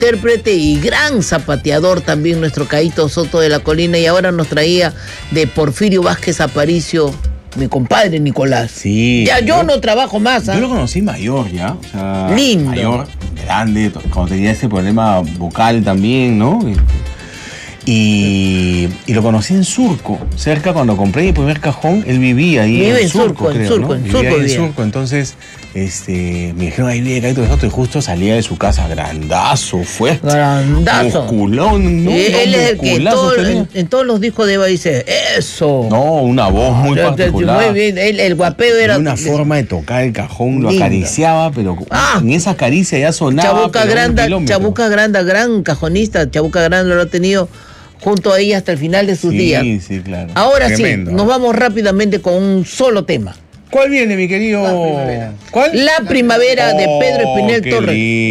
intérprete y gran zapateador también, nuestro Caíto Soto de la Colina, y ahora nos traía de Porfirio Vázquez Aparicio, mi compadre Nicolás. Sí. Ya yo no trabajo más, ¿ah? Yo lo conocí mayor ya, o sea, lindo. Mayor, grande, cuando tenía ese problema vocal también, ¿no? Y lo conocí en Surco, cerca cuando compré mi primer cajón, él vivía ahí. Vive en Surco, creo, en vivía Surco. En Surco, entonces me dijeron ahí vive Caíto Soto, y justo salía de su casa, grandazo, fuerte. Grandazo. Musculón, ¿no? Él es el que en todos los discos de Eva dice, ¡eso! No, una voz muy particular. Muy bien, el guapeo era... De una forma de tocar el cajón, lo lindo. Acariciaba, pero en esa caricia ya sonaba. Chabuca Granda, gran cajonista, Chabuca Granda lo ha tenido junto a ella hasta el final de sus días. Sí, sí, claro. Ahora tremendo. Sí, nos vamos rápidamente con un solo tema. ¿Cuál viene, mi querido? ¿Cuál? La Primavera de Pedro Espinel Torres.